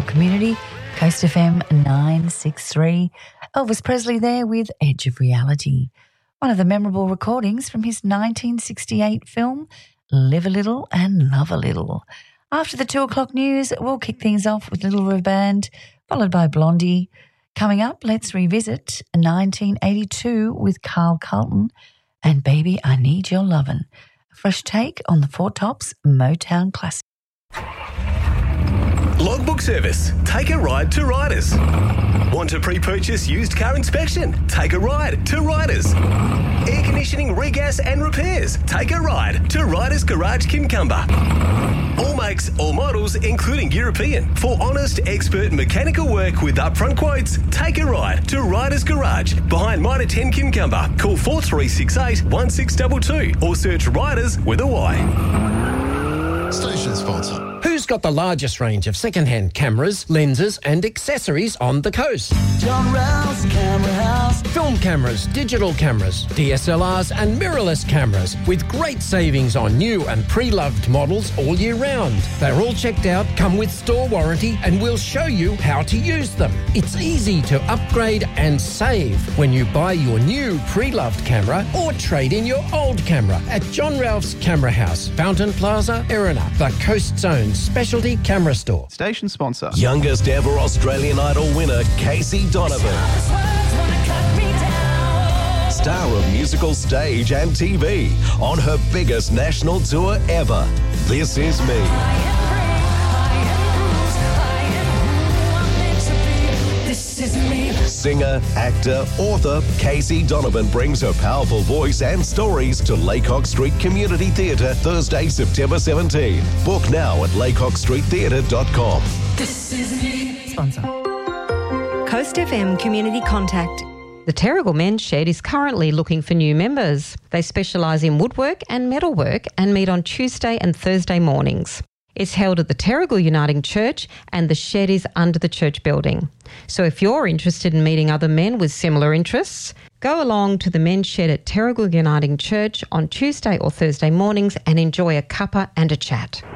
our community. Coast FM 963. Elvis Presley there with Edge of Reality. One of the memorable recordings from his 1968 film, Live a Little and Love a Little. After the 2 o'clock news, we'll kick things off with Little River Band, followed by Blondie. Coming up, let's revisit 1982 with Carl Carlton and Baby, I Need Your Lovin'. A fresh take on the Four Tops Motown classic. Logbook Service. Take a ride to Riders. Want to pre-purchase used car inspection? Take a ride to Riders. Air conditioning, regas and repairs? Take a ride to Riders Garage Kincumber. All makes, all models, including European. For honest, expert mechanical work with upfront quotes, take a ride to Riders Garage behind Mitre 10 Kincumber. Call 4368 1622 or search Riders with a Y. Station sponsor. Who's got the largest range of second-hand cameras, lenses and accessories on the coast? John Rouse Camera House. Film cameras, digital cameras, DSLRs and mirrorless cameras with great savings on new and pre-loved models all year round. They're all checked out, come with store warranty and we'll show you how to use them. It's easy to upgrade and save when you buy your new pre-loved camera or trade in your old camera at John Ralph's Camera House, Fountain Plaza, Erina, the Coast Zone's specialty camera store. Station sponsor. Youngest ever Australian Idol winner, Casey Donovan. Star of musical stage and TV on her biggest national tour ever. This Is Me. Singer, actor, author, Casey Donovan brings her powerful voice and stories to Laycock Street Community Theatre Thursday, September 17. Book now at laycockstreettheatre.com. This is me. Sponsor. Coast FM Community Contact. The Terrigal Men's Shed is currently looking for new members. They specialise in woodwork and metalwork and meet on Tuesday and Thursday mornings. It's held at the Terrigal Uniting Church and the shed is under the church building. So if you're interested in meeting other men with similar interests, go along to the men's shed at Terrigal Uniting Church on Tuesday or Thursday mornings and enjoy a cuppa and a chat.